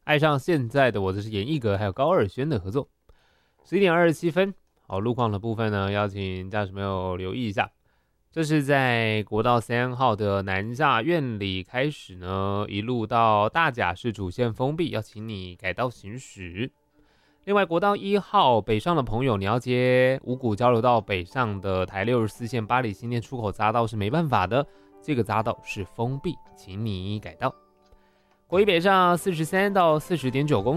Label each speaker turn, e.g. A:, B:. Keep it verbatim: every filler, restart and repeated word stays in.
A: 爱上现在的我，这是严艺格还有高尔宣的合作。十一点二十七分，好，路况的部分呢，邀请驾驶朋友留意一下。这是在国道三号的南下院里开始呢，一路到大甲是主线封闭，要请你改道行驶。另外，国道一号北上的朋友，你要接五股交流道北上的台六十四线八里新店出口匝道是没办法的，这个匝道是封闭，请你改道。国一北上四十三到四十点九公